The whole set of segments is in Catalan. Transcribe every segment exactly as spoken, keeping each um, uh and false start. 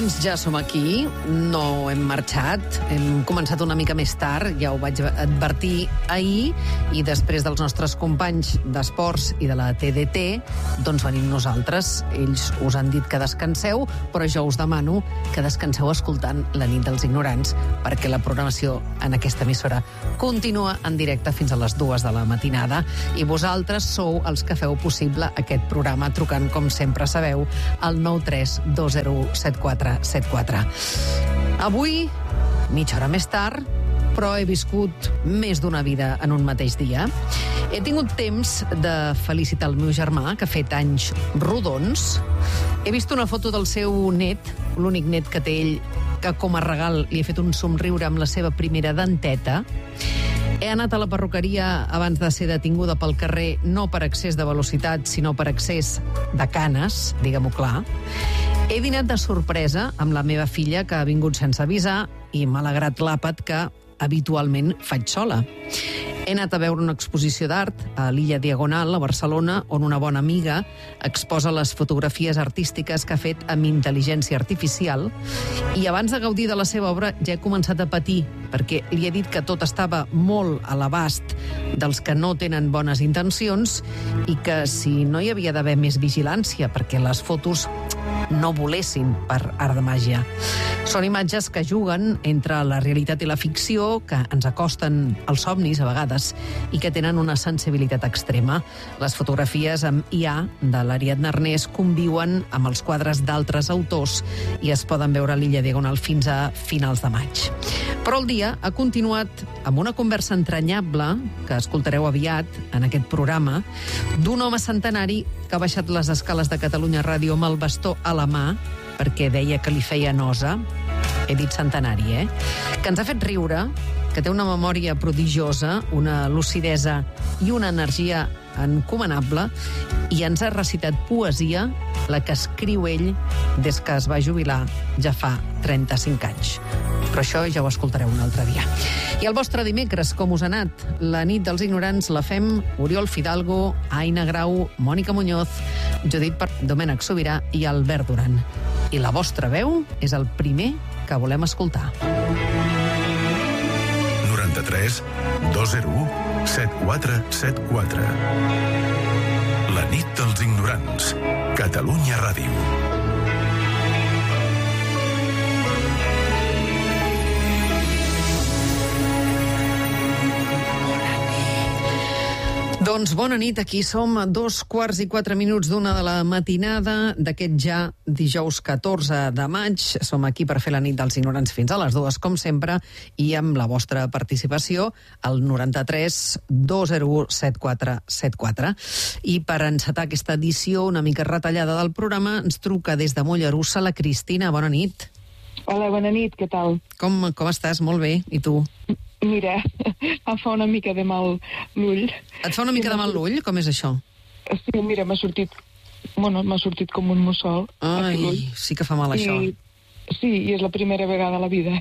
Doncs ja som aquí, no hem marxat, hem començat una mica més tard, ja ho vaig advertir ahir, i després dels nostres companys d'esports i de la T D T, doncs venim nosaltres. Ells us han dit que descanseu, però jo us demano que descanseu escoltant La nit dels ignorants, perquè la programació en aquesta emissora continua en directe fins a les dues de la matinada, i vosaltres sou els que feu possible aquest programa trucant, com sempre sabeu, al nou tres dos zero set quatre set quatre. Avui, mitja hora més tard, però he viscut més d'una vida en un mateix dia. He tingut temps de felicitar el meu germà, que ha fet anys rodons. He vist una foto del seu net, l'únic net que té ell, que com a regal li he fet un somriure amb la seva primera denteta. He anat a la perruqueria abans de ser detinguda pel carrer, no per excés de velocitat, sinó per excés de canes, digue-m'ho clar. He dinat de sorpresa amb la meva filla, que ha vingut sense avisar, i m'ha alegrat l'àpat que habitualment faig sola. He anat a veure una exposició d'art a l'Illa Diagonal, a Barcelona, on una bona amiga exposa les fotografies artístiques que ha fet amb intel·ligència artificial, i abans de gaudir de la seva obra ja he començat a patir, perquè li he dit que tot estava molt a l'abast dels que no tenen bones intencions i que si no hi havia d'haver més vigilància perquè les fotos no volessin per art de màgia. Són imatges que juguen entre la realitat i la ficció, que ens acosten als somnis a vegades i que tenen una sensibilitat extrema. Les fotografies amb I A de l'Ariadna Arnés conviuen amb els quadres d'altres autors i es poden veure a l'Illa Diagonal fins a finals de maig. Però el dia ha continuat amb una conversa entranyable, que escoltareu aviat en aquest programa, d'un home centenari que ha baixat les escales de Catalunya Ràdio amb el bastó a la mà, perquè deia que li feia nosa. He dit centenari, eh? Que ens ha fet riure, que té una memòria prodigiosa, una lucidesa i una energia encomanable, i ens ha recitat poesia, la que escriu ell des que es va jubilar ja fa trenta-cinc anys. Però això ja ho escoltareu un altre dia. I el vostre dimecres, com us ha anat? La nit dels ignorants la fem Oriol Fidalgo, Aina Grau, Mònica Muñoz, Judit Per, Domènec Sobirà i Albert Duran. I la vostra veu és el primer que volem escoltar. noranta-tres dos zero u set quatre set quatre. La nit dels ignorants. Catalunya Ràdio. Doncs bona nit, aquí som a dos quarts i quatre minuts d'una de la matinada d'aquest ja dijous catorze de maig. Som aquí per fer la nit dels ignorants fins a les dues, com sempre, i amb la vostra participació al noranta-tres dos zero u set quatre set quatre. I per encetar aquesta edició una mica retallada del programa ens truca des de Mollerussa la Cristina. Bona nit. Hola, bona nit, què tal? Com, com estàs? Molt bé, i tu? Mira, em fa una mica de mal l'ull. Et fa una mica de mal l'ull? Com és això? Sí, mira, m'ha sortit, bueno, m'ha sortit com un mussol. Ai, sí que fa mal, I, això. Sí, i és la primera vegada a la vida.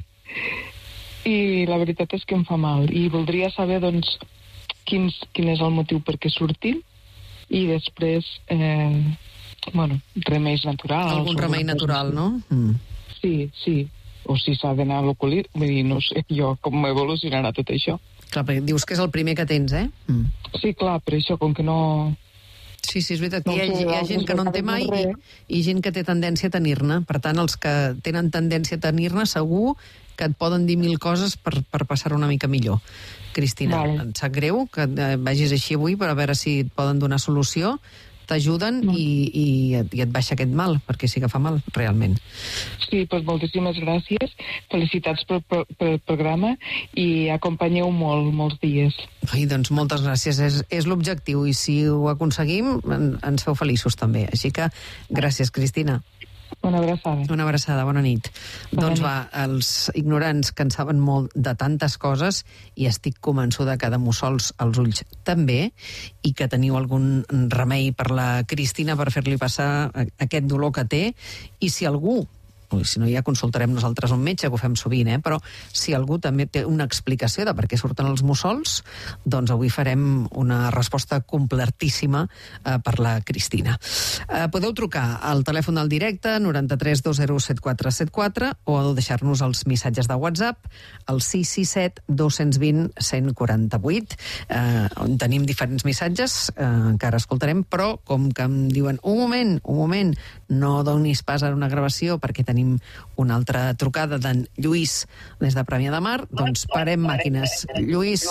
I la veritat és que em fa mal. I voldria saber, doncs, quins, quin és el motiu per què surtin, i després, eh, bueno, remeis naturals. Algun remei natural, no? Mm. Sí, sí. O si s'ha d'anar a l'oculit, vull dir, no sé jo com evolucionarà tot això. Clar, perquè dius que és el primer que tens, eh? Mm. Sí, clar, però això, com que no... Sí, sí, és veritat, no, hi, ha, sí, hi ha gent que no en té mai i, i gent que té tendència a tenir-ne. Per tant, els que tenen tendència a tenir-ne segur que et poden dir mil coses per, per passar-ho una mica millor. Cristina, vale. Em sap greu que vagis així avui per a veure si et poden donar solució. T'ajuden no. i, i, i et baixa aquest mal, perquè sí que fa mal, realment. Sí, doncs moltíssimes gràcies. Felicitats pel, pel, pel programa i acompanyeu molt, molts dies. Ai, doncs moltes gràcies. És, és l'objectiu i si ho aconseguim en, ens feu feliços també. Així que gràcies, Cristina. Una abraçada. Una abraçada, bona nit. Bona doncs nit. Va, els ignorants que en saben molt de tantes coses, i estic convençuda que de mussols als ulls també, i que teniu algun remei per la Cristina per fer-li passar aquest dolor que té, i si algú si no ja consultarem nosaltres un metge, que ho fem sovint, eh? Però si algú també té una explicació de per què surten els mussols, doncs avui farem una resposta completíssima eh, per la Cristina. Eh, podeu trucar al telèfon del directe, noranta-tres dos zero set quatre set quatre, o deixar-nos els missatges de WhatsApp, al sis sis set dos vint cent quaranta-vuit, eh, on tenim diferents missatges, eh, encara escoltarem, però com que em diuen, un moment, un moment, no donis pas a una gravació perquè tenim una altra trucada d'en Lluís des de Premià de Mar, doncs parem màquines. Lluís,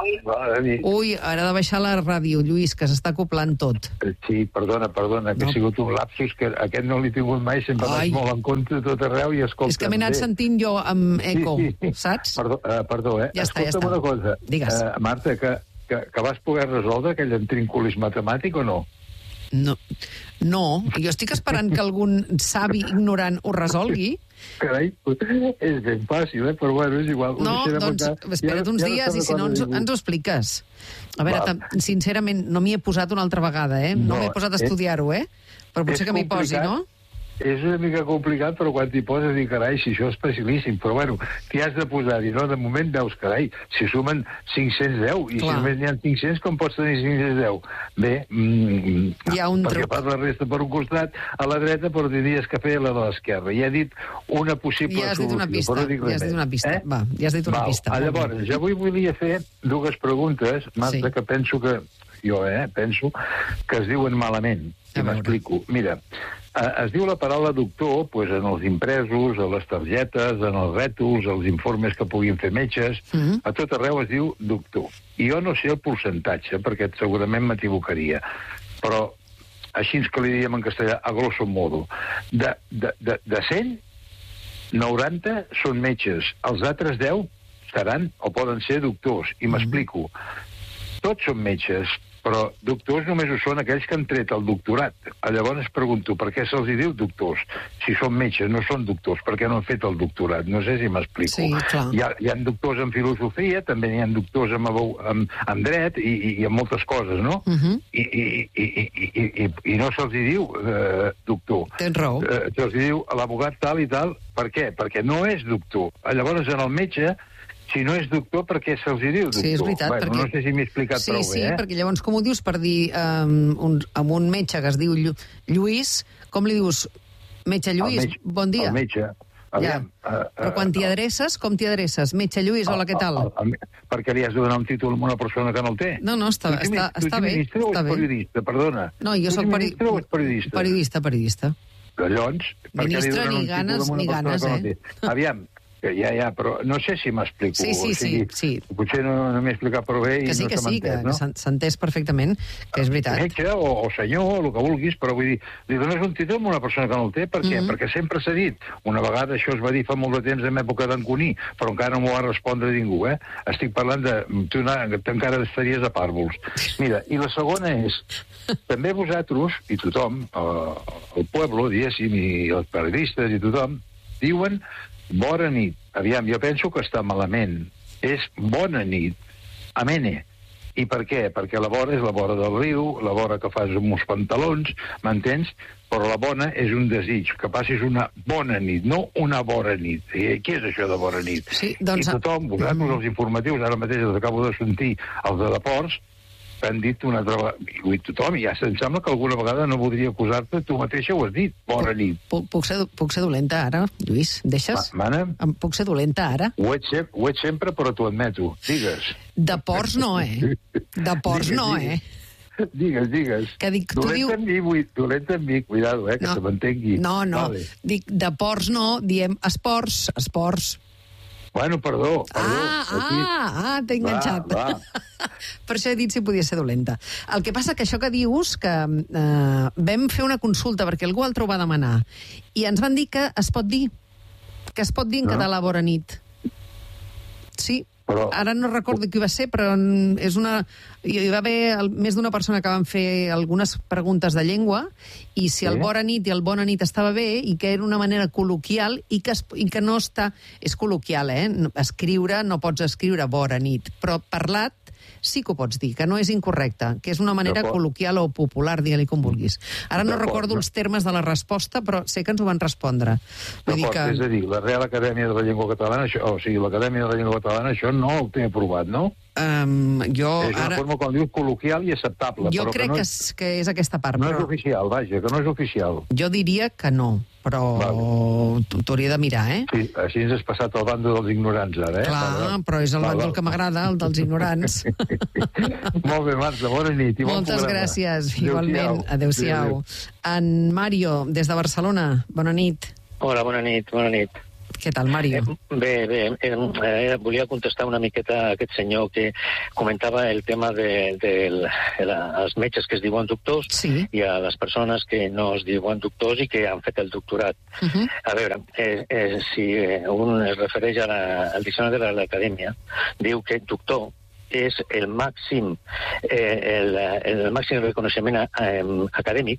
ui, ara ha de baixar la ràdio, Lluís, que s'està acoplant tot. Sí, perdona, perdona, que no. Ha sigut un lapsus, que aquest no l'he tingut mai, sempre vaig molt en compte tot arreu i escolta... És que m'he anat sentint jo amb eco, sí, sí. Saps? Perdó, uh, perdó eh? Ja està, ja Escolta'm està. una cosa. Digues. Uh, Marta, que, que, que vas poder resoldre aquell entríncolis matemàtic o no? No, no, jo estic esperant que algun savi ignorant ho resolgui. Carai, és ben fàcil, eh? Però bueno, és igual. No, doncs espera't uns dies i si no ens, ens ho expliques. A veure, sincerament, no m'hi he posat una altra vegada, eh? No, no m'he posat a estudiar-ho, eh? Però potser que m'hi posi, no? És una mica complicat, però quan t'hi poses dic, carai, si això és facilíssim, però bueno, t'hi has de posar-hi, no? De moment veus, carai, si sumen cinc-cents deu, i Clar. Si només n'hi ha cinc-cents, com pots tenir cinc-cents deu? Bé, mm, hi ha un perquè truc. fas la resta per un costat, a la dreta, però tindries que fer la de l'esquerra. I he dit una possible ja has solució. Dit una pista, no ja has dit una pista, eh? Va, ja has dit una Val. pista. Llavors, jo avui volia fer dues preguntes, Marta, sí. que penso que, jo, eh, penso, que es diuen malament. I m'explico. Mira, es diu la paraula doctor pues, en els impresos, a les targetes, en els rètols, els informes que puguin fer metges, mm-hmm. a tot arreu es diu doctor. I jo no sé el percentatge, perquè segurament m'equivocaria, però així que li diem en castellà, a grosso modo, de, de, de, de cent, noranta són metges, els altres deu seran o poden ser doctors. I m'explico. Tots són metges, però doctors només ho són aquells que han tret el doctorat. Llavors es pregunto, per què se'ls diu doctors? Si són metges, no són doctors, per què no han fet el doctorat? No sé si m'explico. Sí, clar. Hi ha, hi ha doctors en filosofia, també hi ha doctors en, en, en dret i, i, i en moltes coses, no? Uh-huh. I, i, i, i, i, i, I no se'ls diu eh, doctor. Tens raó. Eh, se'ls diu l'abogat tal i tal. Per què? Perquè no és doctor. Llavors, en el metge, si no és doctor, per què se'ls diu doctor? Sí, és veritat. Bueno, perquè... No sé si m'he explicat sí, prou sí, bé, eh? Sí, perquè llavors com ho dius per dir um, un, amb un metge que es diu Llu... Lluís, com li dius? Metge Lluís, metge, bon dia. El metge. Aviam, ja. uh, Però quan t'hi adreces, com t'hi adreces? Metge Lluís, hola, què tal? El, el, el, perquè li has de donar un títol a una persona que no el té. No, no, està, tu està, tu està bé. Tu ets periodista, perdona. No, jo soc peri... periodista. Periodista, periodista. Llavors, Ministre, ni ganes, ni ganes, eh? No Aviam, ja, ja, però no sé si m'explico. Sí, sí, o sigui, sí, sí. Potser no, no m'he explicat prou bé que i sí, no que se sí, m'entès, que no? s'ha entès perfectament, que és veritat. Metge o, o senyor, o el que vulguis, però vull dir, li dones un títol a una persona que no el té, per què? Mm-hmm. Perquè sempre s'ha dit, una vegada això es va dir fa molt de temps en època d'en Cuní, però encara no m'ho va respondre ningú, eh? Estic parlant de... Tu, tu encara estaries a pàrvols. Mira, i la segona és, també vosaltres, i tothom, eh, el poble, diguéssim, i els periodistes i tothom, diuen bona nit. Aviam, jo penso que està malament. És bona nit. Amene. I per què? Perquè la vora és la vora del riu, la vora que fas amb uns pantalons, m'entens? Però la bona és un desig, que passis una bona nit, no una bona nit. I què és això de bona nit? Sí, doncs... I tothom, vosaltres, els informatius, ara mateix els acabo de sentir, els de Deports, t'han dit una altra vegada, i tothom, ja em sembla que alguna vegada no voldria acusar-te, tu mateixa ho has dit, bona puc, nit. Puc, puc, ser, puc ser dolenta ara, Lluís? Deixes? Ma, mana? Puc ser dolenta ara? Ho ets, ho ets sempre, però t'ho admeto. Digues. De porcs no, eh? De porcs no, eh? Digues, digues. Que dic, tu dolenta diu... amb mi, vull, dolenta amb mi, cuidado, eh, que no, se m'entengui. No, no, vale. Dic, de porcs no, diem esports, esports. Bueno, perdó, perdó. Ah, aquí... ah, ah, t'he enganxat. Va, va. Per això he dit si podia ser dolenta. El que passa que això que dius, que eh, vam fer una consulta perquè algú altre ho va demanar, i ens van dir que es pot dir, que es pot dir en no? català bona nit. Sí, però... ara no recordo qui va ser, però és una... hi va haver el, més d'una persona que van fer algunes preguntes de llengua, i si sí? el bona nit i el bona nit estava bé, i que era una manera col·loquial, i que, es, i que no està... És col·loquial, eh? Escriure, no pots escriure bona nit, però parlat sí que ho pots dir, que no és incorrecte, que és una manera col·loquial o popular, digue-li com vulguis. Ara no recordo els termes de la resposta, però sé que ens ho van respondre. Vull dir que... És a dir, la Real Acadèmia de la Llengua Catalana, això, o sigui, l'Acadèmia de la Llengua Catalana, això no ho té aprovat, no? Um, jo és una ara... forma, com dius, col·loquial i acceptable. Jo però crec que, no és... és, que és aquesta part. No però... és oficial, vaja, que no és oficial. Jo diria que no, però vale. T'hauria de mirar, eh? Sí, així ens has passat al bando dels ignorants, ara, eh? Clar, vale. Però és el vale. bando que m'agrada, el dels ignorants. Molt bé, Marta, bona nit. I bon Moltes programa. gràcies, Adéu igualment. Adéu-siau. En Mario, des de Barcelona, bona nit. Hola, bona nit, bona nit. Què tal, Mario? Eh, bé, bé. Eh, eh, volia contestar una miqueta a aquest senyor que comentava el tema de, de, de la, els metges que es diuen doctors sí. i a les persones que no es diuen doctors i que han fet el doctorat. Uh -huh. A veure, eh, eh, si un es refereix a la, al diccionari de l'Acadèmia, diu que doctor és el màxim, eh, el, el màxim reconeixement eh, acadèmic,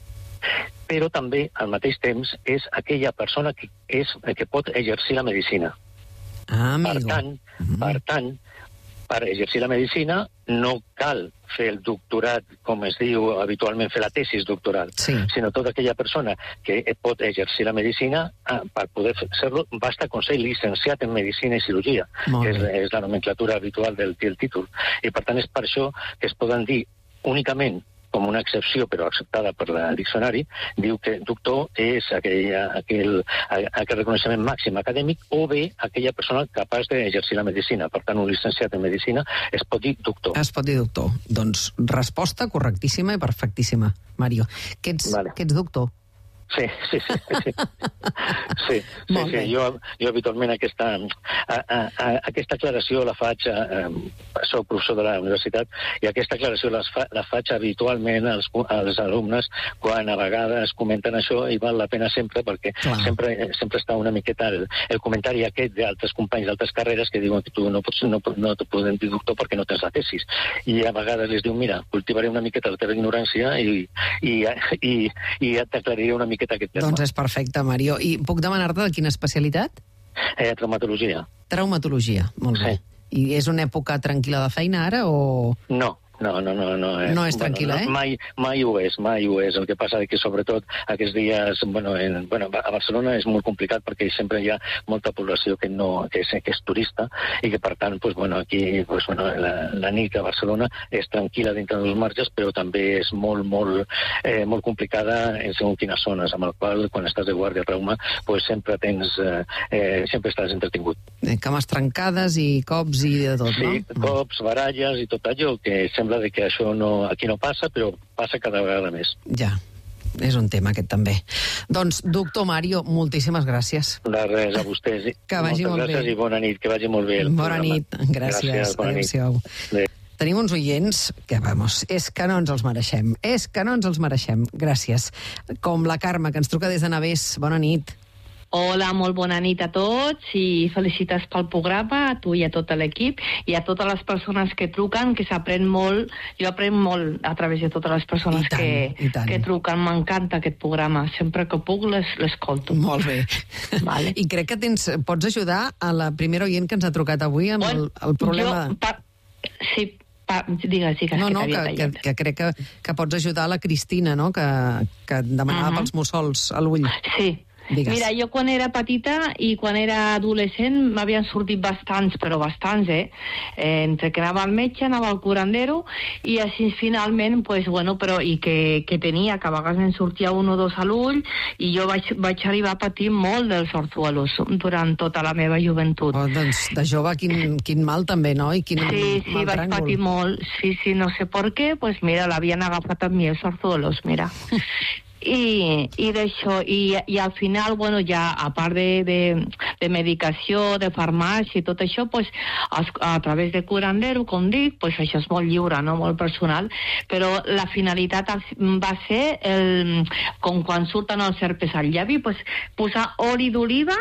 però també, al mateix temps, és aquella persona que, és, que pot exercir la medicina. Ah, amigo. Per tant, mm. per tant, per exercir la medicina no cal fer el doctorat, com es diu habitualment, fer la tesis doctoral, sí. sinó tota aquella persona que pot exercir la medicina, per poder fer-lo, basta con ser llicenciat en medicina i cirurgia, que és, és la nomenclatura habitual del, del títol. I per tant és per això que es poden dir únicament com una excepció, però acceptada per el diccionari, diu que doctor és aquell, aquell, aquell reconeixement màxim acadèmic o bé aquella persona capaç d'exercir la medicina. Per tant, un llicenciat en medicina es pot dir doctor. Es pot dir doctor. Doncs resposta correctíssima i perfectíssima, Mario. Que ets, vale. que ets doctor? Sí, sí, sí. sí. sí, sí, sí. Jo, jo habitualment aquesta, a, a, a, aquesta aclaració la faig, a, a, soc professor de la universitat, i aquesta aclaració la, fa, la faig habitualment als, als alumnes quan a vegades comenten això, i val la pena sempre, perquè sempre, sempre està una miqueta el, el comentari aquest d'altres companys d'altres carreres que diuen que tu no, pots, no, no te poden dir doctor perquè no tens la tesis. I a vegades les diu, mira, cultivaré una miqueta la teva ignorància i, i, i, i t'aclariré una miqueta aquest terme. Doncs és perfecte, Mario. I puc demanar-te de quina especialitat? Eh, traumatologia. Traumatologia, molt bé. Sí. I és una època tranquil·la de feina ara o...? No. No, no, no. No, eh. no és tranquil·la, bueno, eh? Mai, mai ho és, mai ho és. El que passa és que, sobretot, aquests dies... Bueno, en, bueno, a Barcelona és molt complicat perquè sempre hi ha molta població que no que és, que és turista i que, per tant, pues, bueno, aquí pues, bueno, la, la nit a Barcelona és tranquil·la dintre dels marges, però també és molt, molt, eh, molt complicada en segons quines zones, amb el qual, quan estàs de guàrdia Reuma, pues, sempre tens... Eh, eh, sempre estàs entretingut. Cames trencades i cops i de tot, sí, no? Sí, cops, baralles i tot allò que sembla de que això no, aquí no passa, però passa cada vegada més. Ja, és un tema aquest també. Doncs, doctor Mario, moltíssimes gràcies. De res, a vostès. Que vagi Moltes molt gràcies bé. I bona nit, que vagi molt bé. Bona nit, gràcies. Gràcies, bona nit. Tenim uns oients que, vamos, és que no ens els mereixem. És que no ens els mereixem. Gràcies. Com la Carme, que ens truca des de Navès. Bona nit. Hola, molt bona nit a tots i felicitats pel programa, a tu i a tot l'equip i a totes les persones que truquen, que s'aprèn molt. Jo aprenc molt a través de totes les persones tant, que, que truquen. M'encanta aquest programa. Sempre que puc l'escolto. Molt bé. Vale. I crec que tens, pots ajudar a la primera oient que ens ha trucat avui amb el, el problema... Jo, pa, sí, pa, digues, digues. No, que no, que, que, que crec que, que pots ajudar a la Cristina, no?, que, que demanava uh-huh. pels mussols a l'ull. Sí. Digues. Mira, jo quan era petita i quan era adolescent m'havien sortit bastants, però bastants, eh? eh entre que anava al metge, anava al curandero, i així finalment, pues, bueno, però, i que, que tenia, que a vegades em sortia un o dos a l'ull, i jo vaig, vaig arribar a patir molt dels orzuelos durant tota la meva joventut. Oh, doncs, de jove, quin, quin mal també, no? I quin sí, sí, vaig tràngol. patir molt. Sí, sí, no sé per què, pues mira, l'havien agafat amb mi els orzuelos, mira. I, i d'això, i, i al final, bueno, ja a part de, de, de medicació, de farmàcia i tot això, pues, a, a través de curandero, com dic, pues això és molt lliure, no?, molt personal, però la finalitat va ser, el, com quan surten els herpes al llavi, pues, posar oli d'oliva,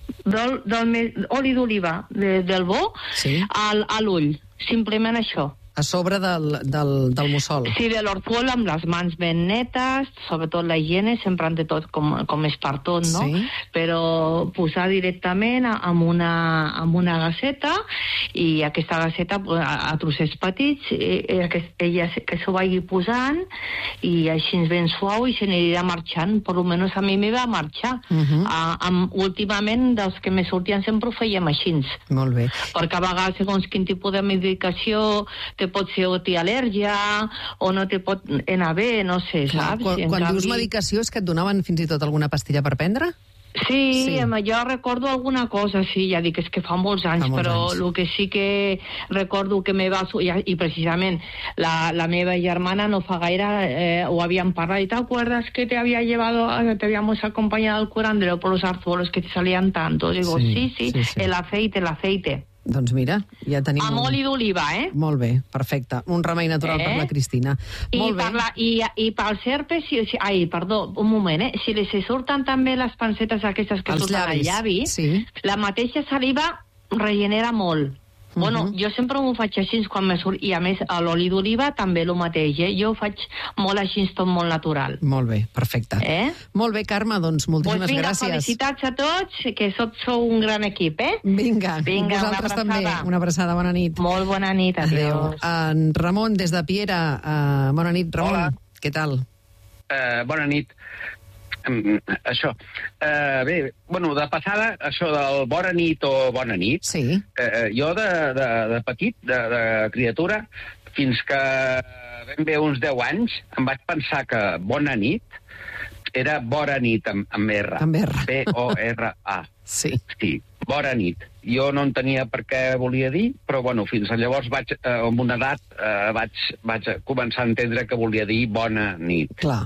del, del, oli d'oliva de, del bo, sí. al, a l'ull, simplement això. a sobre del, del, del mussol. Sí, de l'orzuelo amb les mans ben netes, sobretot la higiene, sempre ante tot com, com és per tot, no? Sí. Però posar directament amb una, amb una gasseta, i aquesta gasseta a, a trossets petits, i, i aquest, ella que s'ho vagi posant, i així ben suau, i se n'anirà marxant. Per almenys a mi m'hi va marxar. Uh -huh. a, amb, últimament, dels que me sortien sempre ho fèiem així. Molt bé. Perquè a vegades, segons quin tipus de medicació, te pot ser o té al·lèrgia, o no te pot anar bé, no sé, saps? Quan, quan canvi... dius medicació, és que et donaven fins i tot alguna pastilla per prendre? Sí, sí, jo recordo alguna cosa, sí, ja dic, és que fa molts anys, fa molts però anys. El que sí que recordo que me va... I precisament la, la meva germana no fa gaire eh, ho havíem parlat, i t'acuerdas que te había llevado, te habíamos acompañado al curandero por los arzuelos que te salían tantos? I digo, sí, sí, sí, sí, sí, el aceite, el aceite. Doncs mira, ja tenim... Amb oli d'oliva, eh? Molt bé, perfecte. Un remei natural eh? per la Cristina. I, Molt bé. Per la, i, i pel herpes, si, si, ai, perdó, un moment, eh? Si les surten també les pancetes aquestes que Els surten llavis, al llavi, sí. la mateixa saliva regenera molt. Uh -huh. Bueno, jo sempre m'ho faig així quan me surt, i a més l'oli d'oliva també el mateix, eh? Jo ho faig molt així, tot molt natural. Molt bé, perfecte. Eh? Molt bé, Carme, doncs moltíssimes pues vinga, gràcies. Felicitats a tots, que sou, sou un gran equip, eh? Vinga, vinga vosaltres una també. Una abraçada, bona nit. Molt bona nit, adiós. En Ramon, des de Piera. Uh, bona nit, Ramon. Hola. Què tal? Uh, bona nit. Um, això. Uh, bé, bueno, de passada, això del bona nit o bona nit, sí. uh, jo de, de, de petit, de, de criatura, fins que ben bé uns deu anys, em vaig pensar que bona nit era bona nit amb, amb R. Amb R. B O R A. Sí. Sí, bona nit. Jo no entenia per què volia dir, però bueno, fins llavors vaig, eh, amb una edat, eh, vaig, vaig començar a entendre que volia dir bona nit. Clar.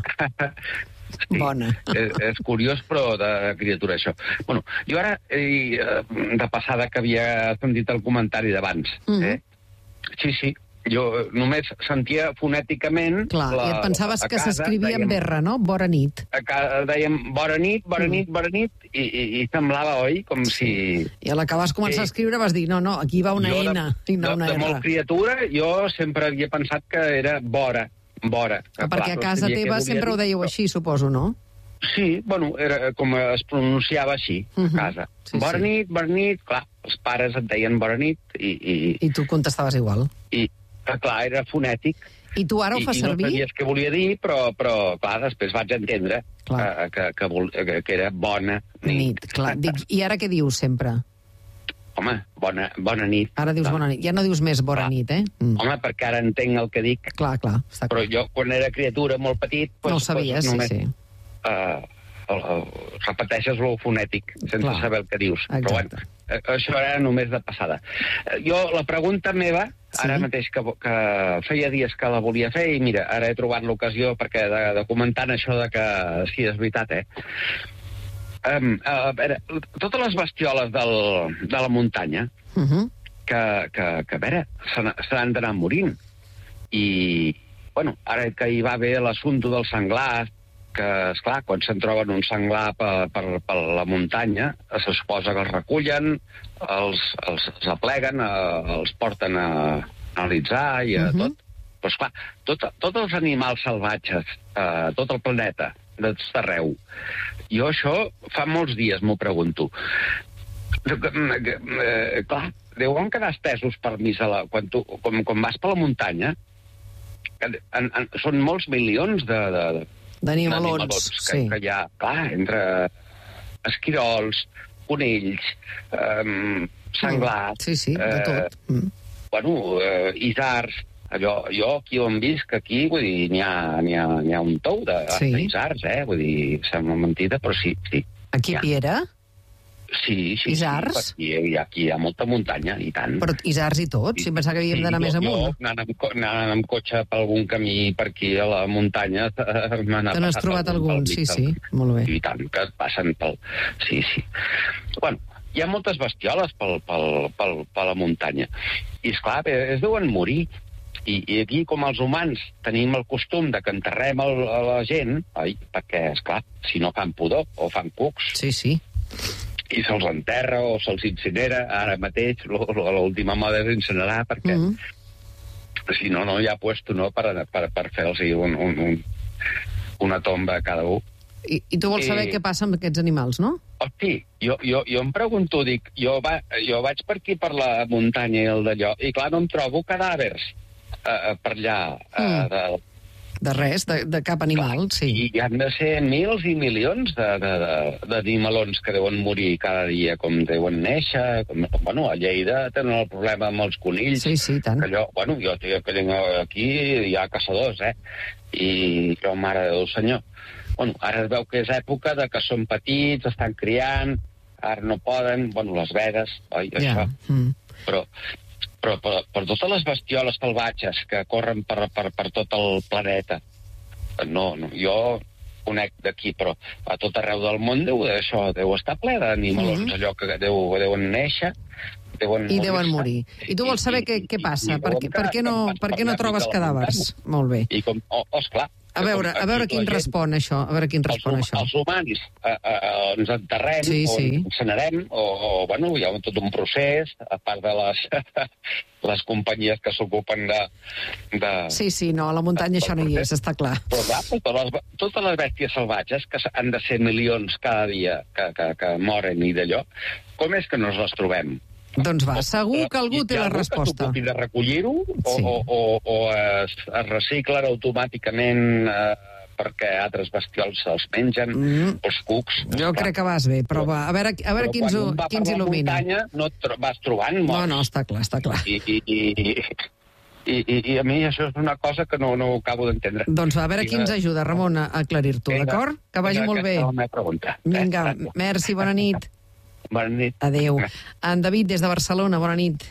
Sí, bona. és, és curiós, però de criatura, això. Bueno, jo ara, eh, de passada que havia sentit el comentari d'abans, mm. eh? Sí, sí, jo només sentia fonèticament... Clar, la, i et pensaves que s'escrivia amb R, no? Bona nit. A casa dèiem bona nit, bona nit, bona nit, i, i, i semblava, oi, com sí. si... I a la que vas començar sí. a escriure vas dir, no, no, aquí va una jo N de, i no de, una de R. De molt criatura, jo sempre havia pensat que era vora, vora. Que perquè clar, a casa teva sempre dir, ho dèieu però... així, suposo, no? Sí, bueno, era com es pronunciava així, uh -huh. a casa. Sí, bona sí. nit, bona nit, clar, els pares et deien bona nit i... I, I tu contestaves igual. I, clar, era fonètic. I tu ara ho fas I, servir? I no sabies què volia dir, però, però clar, després vaig entendre que, que, que, vol, que, que era bona nit. nit clar. Dic, I ara què dius sempre? Home, bona, bona nit. Ara dius bona nit. Ja no dius més bona clar. nit, eh? Mm. Home, perquè ara entenc el que dic. Clar, clar. Està però jo, quan era criatura molt petit... Pues, no ho sabies, pues, només, sí, sí. Uh, el, el, repeteixes lo fonètic, sense clar. saber el que dius. Exacte. Però bueno, això era només de passada. Jo, la pregunta meva, sí. ara mateix que, que feia dies que la volia fer, i mira, ara he trobat l'ocasió perquè de, de comentant això de que sí, és veritat, eh? Um, a veure, totes les bestioles del, de la muntanya, uh -huh. que, que, que, a veure, se n'han d'anar morint. I, bueno, ara que hi va haver l'assumpte del senglar, que, esclar, quan se'n troben un senglar per, per, per la muntanya, se suposa que els recullen, els, els, els apleguen, eh, els porten a analitzar i a uh -huh. tot. Però, esclar, tot, tots els animals salvatges, eh, tot el planeta, de tot arreu. Jo això fa molts dies m'ho pregunto. Eh, clar, deuen quedar estesos per mi a la, quan, tu, quan, quan vas per la muntanya, en, en, són molts milions de... de d'animalons, que, sí. que hi ha, clar, entre esquirols, conills, eh, senglars... Sí, sí, de tot. Eh, mm. Bueno, eh, isards, allò, jo aquí on visc, aquí, vull dir, n'hi ha, n'hi ha, n'hi ha un tou de sí. isards, eh? Vull dir, sembla mentida, però sí, sí. Aquí a Piera? Sí, sí, isards? sí, aquí, aquí hi ha molta muntanya, i tant. Però isards i tot? Si pensava que havíem sí, d'anar jo, més amunt. Jo, anant amb, anant amb cotxe per algun camí per aquí a la muntanya, m'ha Te n'has trobat algun, sí, sí, molt bé. I tant, que et passen pel... Sí, sí. Bueno, hi ha moltes bestioles pel, pel, pel, per la muntanya. I, esclar, es deuen morir. I, I aquí, com els humans, tenim el costum de que enterrem el, a la gent, oi? Perquè, esclar, si no fan pudor o fan cucs... Sí, sí. I se'ls enterra o se'ls incinera. Ara mateix l'última moda és incinerar, perquè... Mm -hmm. si no, no hi ha puesto, no?, per, per, per fer-los un, un, un, una tomba a cada un. I, i tu vols saber I... què passa amb aquests animals, no? Hosti, jo, jo, jo em pregunto, dic, jo, va, jo vaig per aquí, per la muntanya i el d'allò, i clar, no em trobo cadàvers uh, per allà. Uh, mm. de, de res, de, de cap animal, clar, sí. I han de ser mils i milions d'animalons que deuen morir cada dia, com deuen néixer. Com, bueno, a Lleida tenen el problema amb els conills. Sí, sí, tant. Que allò, bueno, jo que aquí hi ha caçadors, eh? I jo, mare de Déu senyor. Bueno, ara es veu que és època de que són petits, estan criant, ara no poden, bueno, les vedes, oi, yeah. això. Mm. Però, però per, per totes les bestioles salvatges que corren per, per, per tot el planeta, no, no, jo conec d'aquí, però a tot arreu del món deu, això deu estar ple d'animalons, mm-hmm. allò que deu, deuen néixer, deuen I deuen morir. I tu vols saber què, què passa? Per, per, per què no, per què no trobes cadàvers? Molt bé. I com, oh, esclar, A veure, a veure quin respon això, a veure quin respon els, això. Els humans eh, eh, ens enterrem, sí, o sí. ens incinarem, o, o, bueno, hi ha tot un procés, a part de les, les companyies que s'ocupen de, de... Sí, sí, no, a la muntanya això no hi és, està clar. Però clar, totes les, totes les bèsties salvatges, que han de ser milions cada dia, que, que, que moren i d'allò, com és que no les trobem? Doncs va, segur que algú té la resposta. I de recollir-ho, o, sí. o, o, o es, es reciclen automàticament eh, perquè altres bestiols se'ls mengen, mm. els cucs... Jo clar. crec que vas bé, però va, a veure, a veure qui ens, qui ens il·lumina. Però quan un va per la muntanya no tro vas trobant morts. No, no, està clar, està clar. I, i, i, i, i, i a mi això és una cosa que no, no acabo d'entendre. Doncs va, a veure qui ens ajuda, Ramon, a aclarir-t'ho, d'acord? Que vagi molt bé. Vinga, merci, bona nit. Bona nit. Adéu. En David, des de Barcelona, bona nit.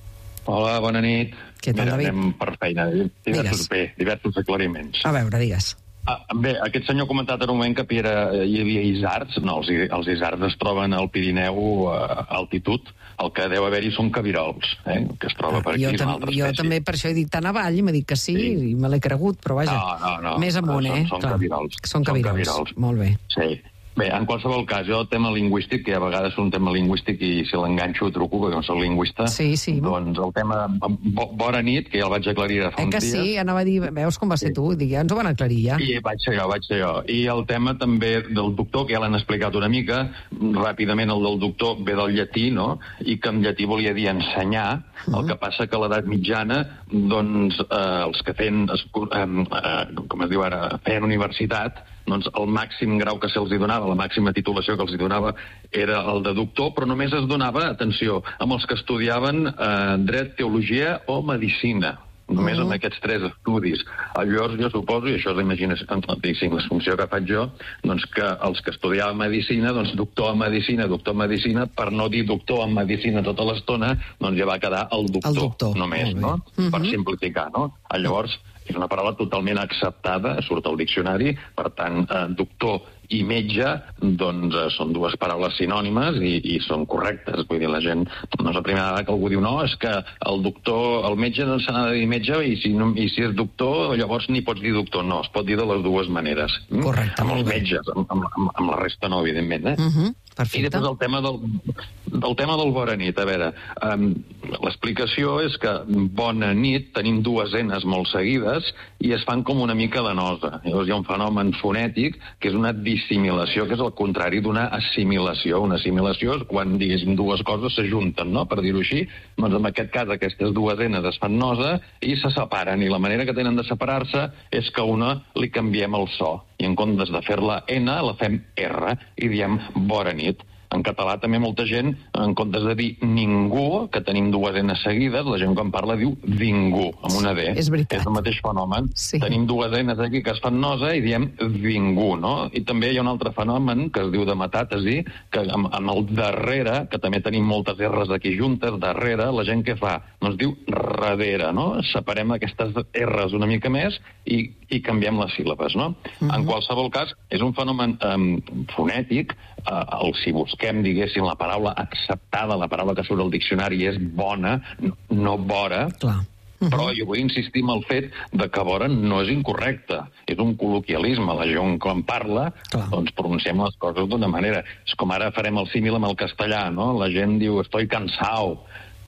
Hola, bona nit. Què tal, Mira, David? anem per feina. Diversos, bé, diversos aclariments. A veure, digues. Ah, bé, aquest senyor ha comentat en un moment que hi, era, hi havia isards. No, els, els isards es troben al Pirineu a altitud. El que deu haver-hi són cabirols, eh, que es troba per aquí. Jo, tam jo també per això he dit tan avall, m'ha dit que sí, sí. i me l'he cregut, però vaja, no, no, no. més amunt, eh? Són, són Clar, cabirols. Són cabirols. Són cabirols, molt bé. Sí. Bé, en qualsevol cas, jo el tema lingüístic, que a vegades és un tema lingüístic i si l'enganxo truco, perquè no soc lingüista, sí, sí. doncs el tema bo, bona nit, que ja el vaig aclarir fa eh uns que dies. Sí, anava a dir, veus com va ser sí. tu, Digue, ja ens ho van aclarir ja. I vaig ser jo, vaig ser jo. I el tema també del doctor, que ja l'han explicat una mica, ràpidament el del doctor ve del llatí, no?, i que en llatí volia dir ensenyar, uh -huh. el que passa que a l'edat mitjana, doncs, eh, els que feien, eh, eh, com es diu ara, feien universitat, doncs el màxim grau que se'ls donava, la màxima titulació que els donava era el de doctor, però només es donava, atenció, amb els que estudiaven eh, dret, teologia o medicina. Només uh -huh. amb aquests tres estudis. Llavors, jo suposo, i això és l'assumpció que faig jo, doncs que els que estudiaven medicina, doncs doctor en medicina, doctor en medicina, per no dir doctor en medicina tota l'estona, doncs ja va quedar el doctor, el doctor. només, no? Uh -huh. Per simplificar, no? Llavors, és una paraula totalment acceptada, surt al diccionari, per tant, eh, doctor i metge, doncs eh, són dues paraules sinònimes i, i són correctes. Vull dir, la gent, no és la primera vegada que algú diu no, és que el doctor, el metge no s'ha de dir metge i si, no, i si és doctor, llavors ni pots dir doctor. No, es pot dir de les dues maneres. Correcte, amb els metges, amb, amb, amb la resta no, evidentment, eh? Uh -huh. Perfecte. I després el tema del, del tema del bona nit. A veure, um, l'explicació és que bona nit tenim dues enes molt seguides i es fan com una mica de nosa. Llavors hi ha un fenomen fonètic que és una dissimilació, que és el contrari d'una assimilació. Una assimilació és quan, diguéssim, dues coses s'ajunten, no?, per dir-ho així. Doncs en aquest cas aquestes dues enes es fan nosa i se separen, i la manera que tenen de separar-se és que a una li canviem el so. I en comptes de fer-la N, la fem R, i diem bona nit. En català també molta gent, en comptes de dir ningú, que tenim dues N seguides, la gent quan parla diu dingú, amb una D. És veritat. És el mateix fenomen. Sí. Tenim dues N's aquí que es fan nosa i diem dingú, no? I també hi ha un altre fenomen que es diu de metàtesi, que amb, amb el darrere, que també tenim moltes R's aquí juntes, darrere, la gent què fa? Doncs diu darrere, no? Separem aquestes R's una mica més i, i canviem les síl·labes, no? Uh-huh. En qualsevol cas, és un fenomen um, fonètic, uh, el, si busquem, diguéssim, la paraula acceptada, la paraula que surt al diccionari és bona, no vora. Clar. Uh -huh. Però jo vull insistir en el fet de que vora no és incorrecte. És un col·loquialisme. La gent, quan parla, Clar. doncs pronunciem les coses d'una manera. És com ara farem el símil amb el castellà, no? La gent diu estoy cansado.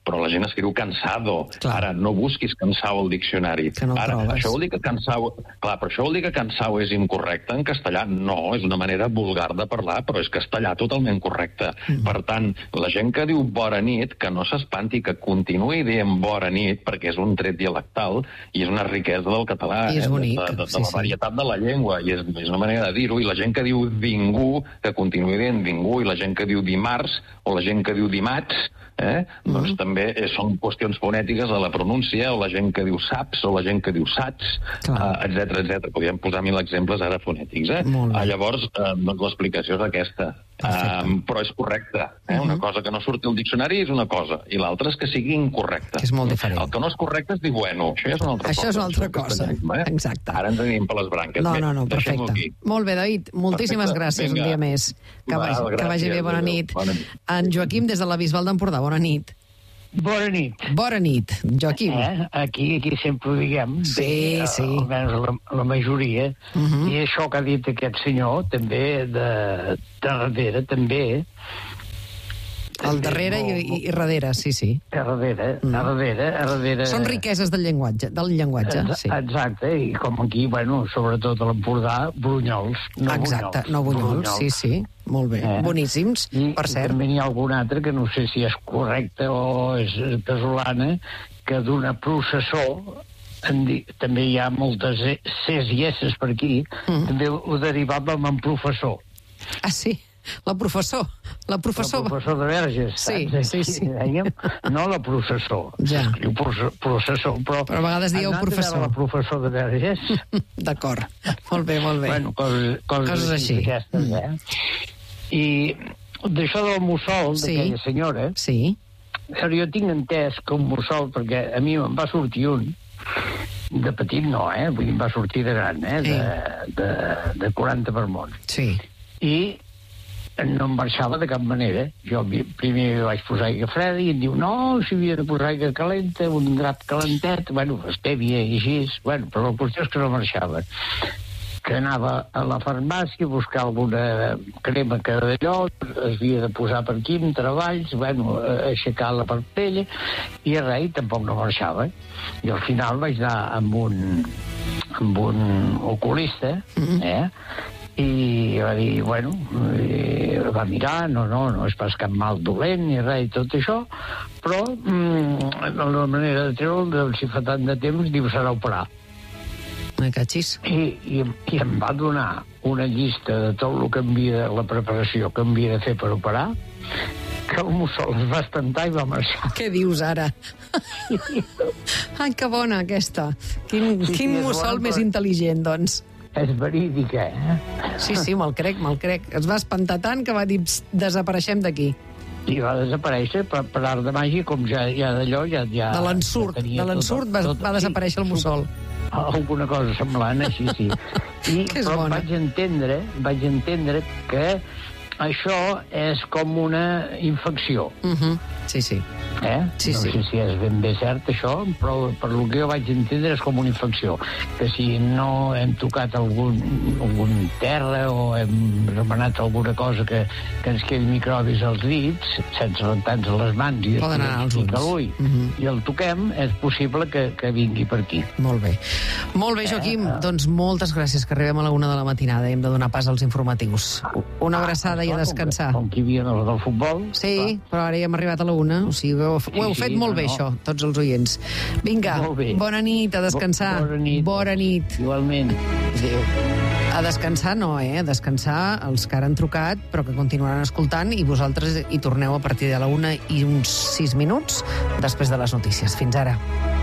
però la gent escriu cansado. Clar. Ara, no busquis cansao al diccionari. Que no Ara, trobes. això vol dir que cansao... Clar, però això vol dir que cansao és incorrecte en castellà? No, és una manera vulgar de parlar, però és castellà totalment correcte. Mm. Per tant, la gent que diu bona nit, que no s'espanti, que continuï dient bona nit, perquè és un tret dialectal i és una riquesa del català, I és bonic, de, de, de sí, la sí. varietat de la llengua, i és, és una manera de dir-ho, i la gent que diu dingú, que continuï dient dingú, i la gent que diu dimarts, o la gent que diu dimarts, eh? Mm. doncs també eh, són qüestions fonètiques de la pronúncia, o la gent que diu saps, o la gent que diu sats, eh, etcètera, etcètera. Podríem posar mil exemples ara fonètics, eh? Ah, llavors, eh, doncs l'explicació és aquesta. Um, però és correcte. Eh? Uh-huh. Una cosa que no surti al diccionari és una cosa, i l'altra és que sigui incorrecta. Que és molt diferent. El que no és correcte és dir bueno. Això ja és una altra Això cosa. Això és una altra cosa. Eh? Exacte. Ara ens anem per les branques. No, Bé, no, no, deixem-ho perfecte. aquí. Molt bé, David. Moltíssimes Perfecte. gràcies Vinga. un dia més. Que, Val, vagi, que vagi gràcies. bé, bona nit. Bona nit. En Joaquim, des de la Bisbal d'Empordà, bona nit. Bona nit. Bona nit, Joaquim. Eh? Aquí, aquí sempre ho diguem. Sí, bé, sí. Almenys la, la majoria. Uh -huh. I això que ha dit aquest senyor, també, de, de darrere, també... Al darrere i, i, i darrere, sí, sí. A darrere, a darrere, a darrere... Són riqueses del llenguatge, del llenguatge, sí. Exacte, i com aquí, bueno, sobretot a l'Empordà, brunyols. No Exacte, bunyols, no bunyols, sí, sí. Molt bé, Eh? boníssims, I, per I cert. també n'hi ha algun altre que no sé si és correcte o és casolana, que d'una processó en di... també hi ha moltes Cs i Ss per aquí, mm. també ho derivàvem en professor. Ah, sí? La professor. La professor... La professor de Verges. Sí, saps? sí, sí. Dèiem, no la processó. Ja. Escriu processó, però... Però a vegades dieu anat a professor. veure la professor de Verges. D'acord. Molt bé, molt bé. Bueno, coses, coses, Coses així. Aquestes, eh? I d'això del mussol, Sí. d'aquella senyora... Sí. Però jo tinc entès que un mussol, perquè a mi em va sortir un, de petit no, eh? Vull dir, em va sortir de gran, eh? De, de, de quaranta vermons. Sí. I no em marxava de cap manera. Jo primer vaig posar aigua freda i em diu, no, si havia de posar aigua calenta, un drap calentet, bueno, estèvia i així, bueno, però la qüestió és que no marxava. Que anava a la farmàcia a buscar alguna crema que d'allò es havia de posar per aquí, en treballs, bueno, aixecar la parpella, i res, tampoc no marxava. I al final vaig anar amb un, amb un oculista, eh?, i va dir, bueno, va mirar, no, no, no és pas cap mal dolent ni res i tot això, però mm, la manera de treure'l, si fa tant de temps, diu, serà operar. Me catxis. I, i, I em va donar una llista de tot el que havia, la preparació que havia de fer per operar, que el mussol es va estantar i va marxar. Què dius ara? Ai, que bona aquesta. Quin, Sí, sí, quin és mussol bona, més però- intel·ligent, doncs. És verídica, eh? Sí, sí, me'l crec, me'l crec. Es va espantar tant que va dir, "Psst, desapareixem d'aquí. I va desaparèixer per, per art de màgia, com ja, ja d'allò... Ja, ja, De l'ensurt, ja tenia de l'ensurt tot- va, tot- va desaparèixer el mussol. Alguna cosa semblant, així, sí. I, Que és però bona. vaig entendre, vaig entendre que això és com una infecció. Uh -huh. Sí, sí. Eh? Sí, no sí. sé si és ben bé cert això, però per lo que jo vaig entendre és com una infecció, que si no hem tocat algun, algun terra o hem remenat alguna cosa que, que ens quedi microbis als dits, sense rentar-nos a les mans i Poden anar als després ficar ulls. l'ull, Uh -huh. i el toquem, és possible que, que vingui per aquí. Molt bé. Molt bé, Joaquim. Eh? Doncs moltes gràcies, que arribem a la una de la matinada i hem de donar pas als informatius. Una abraçada i a descansar. Com que hi havia els del futbol. Sí, però ara ja hem arribat a la una, o sigui, ho, Sí, ho heu sí, fet molt no, bé, no. això, tots els oients. Vinga, Molt bé. bona nit, a descansar. Bona nit. Bona nit. Igualment. Adéu. A descansar no, eh? A descansar els que ara han trucat, però que continuaran escoltant, i vosaltres hi torneu a partir de la una i uns sis minuts després de les notícies. Fins ara.